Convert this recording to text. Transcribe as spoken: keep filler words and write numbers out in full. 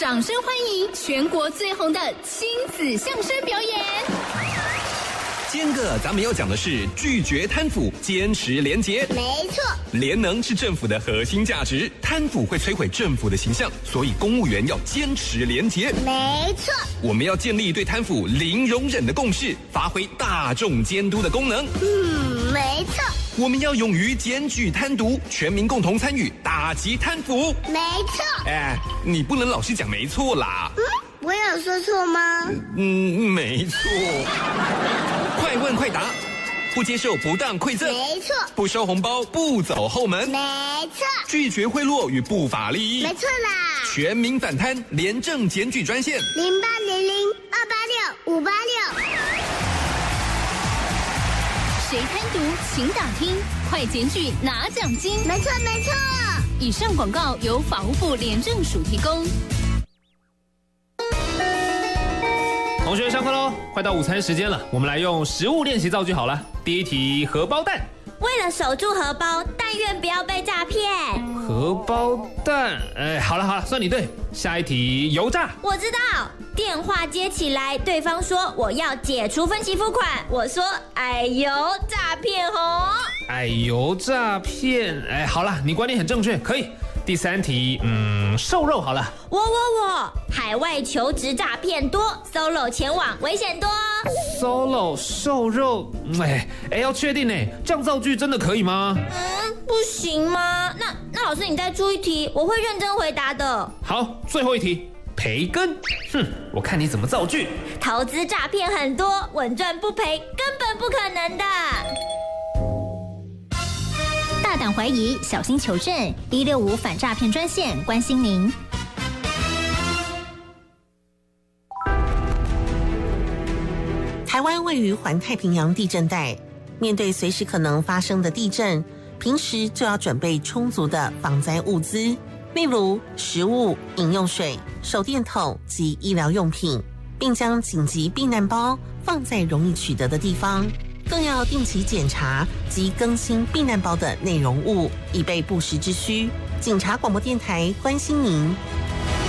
掌声欢迎全国最红的亲子相声表演。 今个咱们要讲的是拒绝贪腐，坚持廉洁。 没错， 廉能是政府的核心价值，贪腐会摧毁政府的形象，所以公务员要坚持廉洁。 没错， 我们要建立对贪腐零容忍的共识，发挥大众监督的功能。 嗯，没错。 我们要勇于检举贪渎，全民共同参与打击贪腐。 没错。 哎，你不能老是讲没错啦。 嗯，我有说错吗？ 嗯，没错。快问快答，不接受不当馈赠。 没错。 不收红包，不走后门。 没错。 拒绝贿赂与不法利益。 没错啦。 全民反贪，廉政检举专线零八零零二八六五八六。 谁贪渎，请打听，快检举拿奖金。 没错没错。 以上广告由法务部廉政署提供。 同学上课喽，快到午餐时间了，我们来用实物练习造句好了。第一题，荷包蛋。 为了守住荷包，但愿不要被诈骗。 荷包蛋，哎，好了好了，算你对。下一题，油炸。 我知道，电话接起来，对方说我要解除分期付款，我说哎呦，诈骗哦。 哎呦，诈骗，哎，好了，你观点很正确，可以。第三题，嗯，瘦肉好了。 我我我，海外求职诈骗多 ，solo 前往危险多。 solo 瘦肉，哎哎，要确定呢，这样造句真的可以吗？ 嗯，不行吗？那那老师你再出一题，我会认真回答的。 好，最后一题，培根。哼，我看你怎么造句。 投资诈骗很多，稳赚不赔根本不可能的。 大胆怀疑，小心求证。一六五反诈骗专线关心您。 台湾位于环太平洋地震带，面对随时可能发生的地震，平时就要准备充足的防灾物资，例如食物、饮用水、手电筒及医疗用品，并将紧急避难包放在容易取得的地方。更要定期检查及更新避难包的内容物，以备不时之需。警察广播电台关心您。